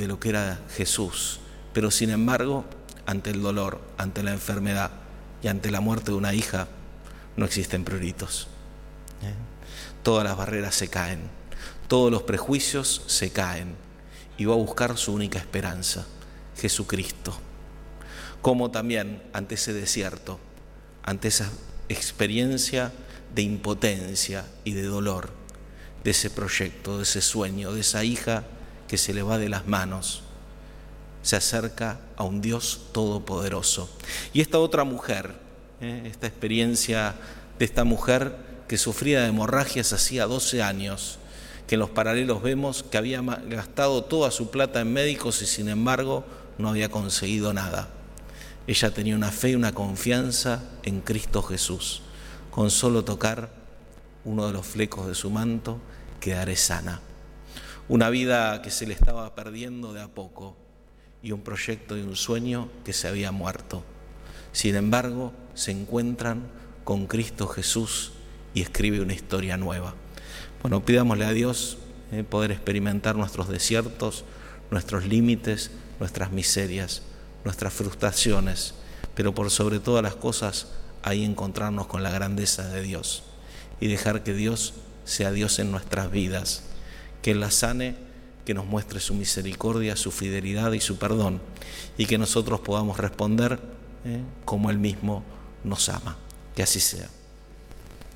de lo que era Jesús, pero sin embargo, ante el dolor, ante la enfermedad y ante la muerte de una hija, no existen prioritos. Todas las barreras se caen, todos los prejuicios se caen y va a buscar su única esperanza, Jesucristo. Como también ante ese desierto, ante esa experiencia de impotencia y de dolor, de ese proyecto, de ese sueño, de esa hija que se le va de las manos, se acerca a un Dios todopoderoso. Y esta otra mujer, esta experiencia de esta mujer que sufría de hemorragias hacía 12 años, que en los paralelos vemos que había gastado toda su plata en médicos y sin embargo no había conseguido nada. Ella tenía una fe y una confianza en Cristo Jesús. Con solo tocar uno de los flecos de su manto, quedaré sana. Una vida que se le estaba perdiendo de a poco y un proyecto y un sueño que se había muerto. Sin embargo, se encuentran con Cristo Jesús y escribe una historia nueva. Bueno, pidámosle a Dios poder experimentar nuestros desiertos, nuestros límites, nuestras miserias, nuestras frustraciones, pero por sobre todas las cosas, ahí encontrarnos con la grandeza de Dios y dejar que Dios sea Dios en nuestras vidas, que Él las sane, que nos muestre su misericordia, su fidelidad y su perdón, y que nosotros podamos responder como Él mismo nos ama. Que así sea.